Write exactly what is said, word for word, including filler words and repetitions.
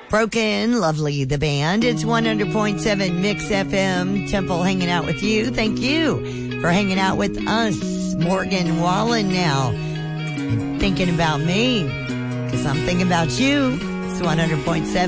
Broken, lovely, the band. It's one hundred point seven Mix F M. Temple hanging out with you. Thank you for hanging out with us. Morgan Wallen now. Thinking about me, because I'm thinking about you. It's one hundred point seven.